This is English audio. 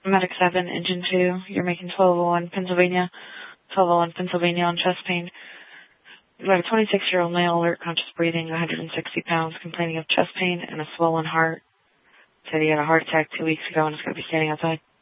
Medic 7, Engine 2. You're making 1201 Pennsylvania. 1201 Pennsylvania on chest pain. You got a 26-year-old male, alert, conscious breathing, 160 pounds, complaining of chest pain and a swollen heart. Said he had a heart attack 2 weeks ago and is going to be standing outside.